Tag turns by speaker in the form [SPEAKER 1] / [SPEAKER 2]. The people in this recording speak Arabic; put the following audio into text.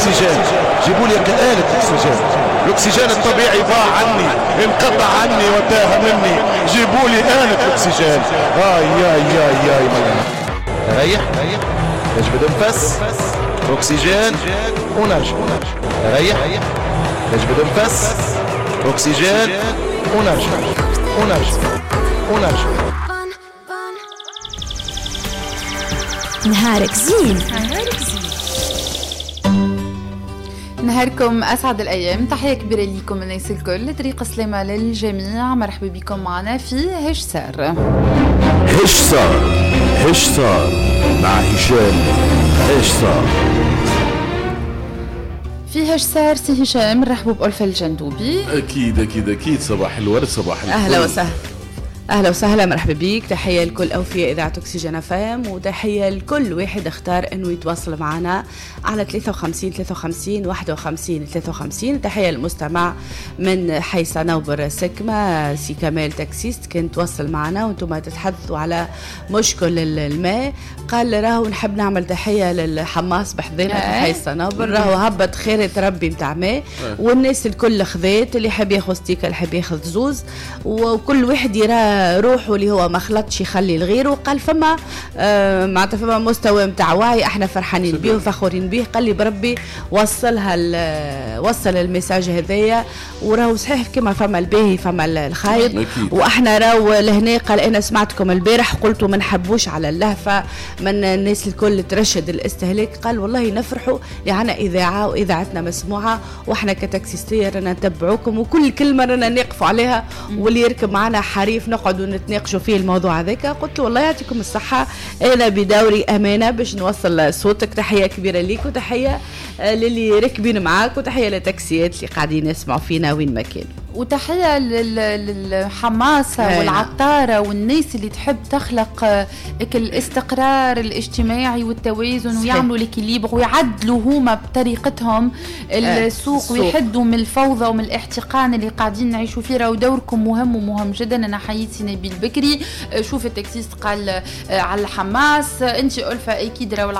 [SPEAKER 1] الاكسجين، جيبوا لي آلة اكسجين. الاكسجين الطبيعي ضاع عني، انقطع عني وتاه مني، جيبوا لي آلة اكسجين. ياي ريح يجبد انفس، اكسجين ونرجع. ريح يجبد انفس، اكسجين ونرجع.
[SPEAKER 2] نهارك زين.
[SPEAKER 3] نهاركم أسعد الأيام. تحية كبيرة لكم الناس الكل، طريقة سلامة للجميع. مرحبا بكم معنا في هشسار
[SPEAKER 4] مع هشام.
[SPEAKER 3] في هشسار سي هشام. نرحبوا بألفة الجندوبي.
[SPEAKER 4] أكيد صباح الورد، صباح الفل.
[SPEAKER 5] أهلا وسهلا، مرحبا بيك. تحية لكل أوفياء إذاعة أكسجين FM، وتحية لكل واحد اختار أنه يتواصل معنا على 53 51 53. تحية للمستمع من حي صنوبر سكمة، سي كمال تاكسيست، كان توصل معنا وانتم تتحدثوا على مشكل الماء. قال راهو نحب نعمل تحية للحماس بحضينا في حي صنوبر، راهو هبط خيرة ربي متاع ماء، والناس الكل خذات، اللي حب ياخذ ستيكة، اللي حب ياخذ زوز، وكل واحد يرى روحه اللي هو ما خلطش يخلي الغير. وقال فما معناتها فما مستوى متاع وعي احنا فرحانين به وفخورين به. قال لي بربي وصل الميساج هذايا، وراهو صحيح كما فما الباهي فما الخايب، واحنا راهو لهنا. قال انا سمعتكم البارح قلتوا ما نحبوش على اللهفه من الناس الكل ترشد الاستهلاك. قال والله نفرحوا لعنا اذاعه واذاعتنا مسموعه، واحنا كتاكسيستيه رانا نتبعوكم، وكل كلمه رانا نقفوا عليها، واللي يركب معنا حريف نقعد ونتناقشوا فيه الموضوع هذاك. قلت له والله يعطيكم الصحة، أنا بدوري أمانة باش نوصل صوتك. تحية كبيرة ليك، وتحية للي ركبين معاك، وتحية للتاكسيات اللي قاعدين يسمعوا فينا وين ما كانوا،
[SPEAKER 3] وتحية للحماسة والعطارة والناس اللي تحب تخلق الاستقرار الاجتماعي والتوازن، ويعملوا الإكيليبر ويعدلوا هما بطريقتهم السوق، ويحدوا من الفوضى ومن الاحتقان اللي قاعدين نعيشوا فيه. ودوركم مهم جدا. أنا حييتي نبيل بكري، شوف التكسيست قال على الحماس، انت ألفة أكيد راهو